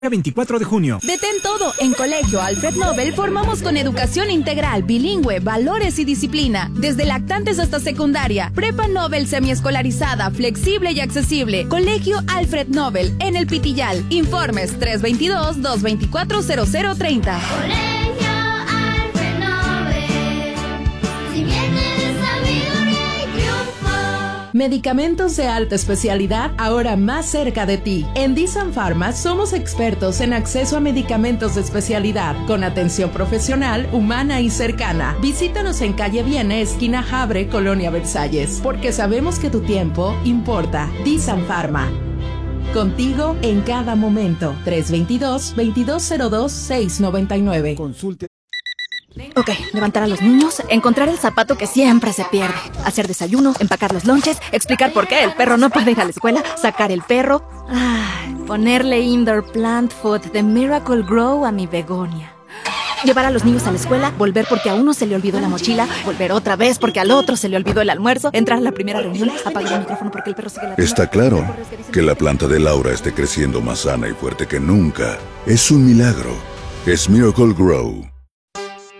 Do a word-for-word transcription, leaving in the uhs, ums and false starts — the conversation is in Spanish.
veinticuatro de junio. Detén todo. En Colegio Alfred Nobel formamos con educación integral, bilingüe, valores y disciplina. Desde lactantes hasta secundaria. Prepa Nobel semiescolarizada, flexible y accesible. Colegio Alfred Nobel en El Pitillal. Informes tres dos dos, dos dos cuatro, cero cero tres cero. Colegio Alfred Nobel. Si viene de sabiduría y triunfo. Medicamentos de alta especialidad ahora más cerca de ti. En Disan Pharma somos expertos en acceso a medicamentos de especialidad con atención profesional, humana y cercana. Visítanos en calle Viene, esquina Habre, Colonia Versalles, porque sabemos que tu tiempo importa. Disan Pharma. Contigo en cada momento. tres dos dos, veintidós cero dos, seiscientos noventa y nueve. Consulte. Ok, levantar a los niños, encontrar el zapato que siempre se pierde, hacer desayuno, empacar los lonches, explicar por qué el perro no puede ir a la escuela, sacar el perro, ay, ponerle indoor plant food de Miracle Grow a mi begonia. Llevar a los niños a la escuela, volver porque a uno se le olvidó la mochila, volver otra vez porque al otro se le olvidó el almuerzo, entrar a la primera reunión, apagar el micrófono porque el perro sigue la... Está claro que la planta de Laura esté creciendo más sana y fuerte que nunca. Es un milagro. Es Miracle Grow.